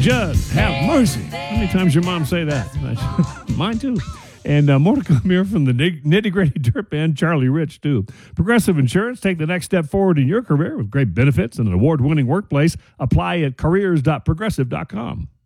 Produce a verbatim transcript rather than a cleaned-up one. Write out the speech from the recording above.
Judd, have mercy. How many times your mom say that? Mine too. And uh, more to come here from the Nitty Gritty Dirt Band, Charlie Rich, too. Progressive Insurance, take the next step forward in your career with great benefits and an award-winning workplace. Apply at careers dot progressive dot com.